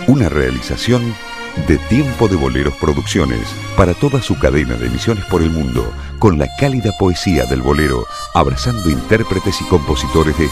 Una realización de Tiempo de Boleros Producciones para toda su cadena de emisiones por el mundo, con la cálida poesía del bolero, abrazando intérpretes y compositores de